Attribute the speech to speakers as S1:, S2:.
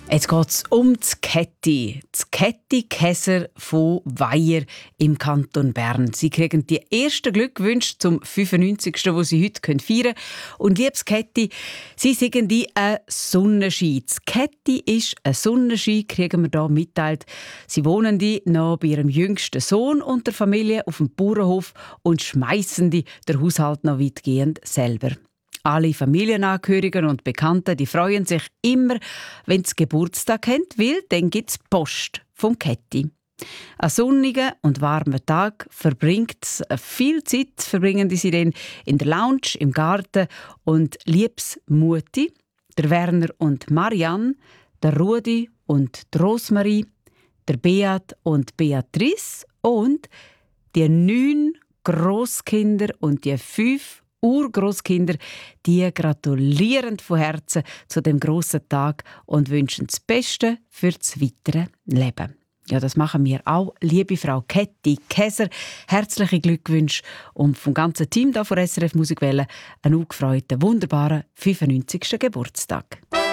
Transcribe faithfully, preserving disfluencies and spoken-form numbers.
S1: Jetzt geht es um die Käthi. Die Käthi Käser von Weiher im Kanton Bern. Sie kriegen die ersten Glückwünsche zum fünfundneunzigsten, wo sie heute feiern können. Und liebes Käthi, Sie sagen die ein Sonnenschein. Die Käthi ist ein Sonnenschein, kriegen wir hier mitteilt. Sie wohnen die noch bei ihrem jüngsten Sohn und der Familie auf dem Bauernhof und schmeißen die den Haushalt noch weitgehend selber. Alle Familienangehörigen und Bekannten die freuen sich immer, wenn sie Geburtstag haben, weil dann gibt es Post vom Käthi. An sonnigen und warmen Tag verbringt viel Zeit, verbringen sie dann in der Lounge, im Garten und liebs Mutti, der Werner und Marianne, der Rudi und die Rosmarie, der Beat und Beatrice und die neun Grosskinder und die fünf Urgroßkinder, die gratulieren von Herzen zu dem grossen Tag und wünschen das Beste für das weitere Leben. Ja, das machen wir auch, liebe Frau Käthi Käser. Herzliche Glückwünsche und vom ganzen Team hier von S R F Musikwelle einen ungefreuten, wunderbaren fünfundneunzigsten Geburtstag.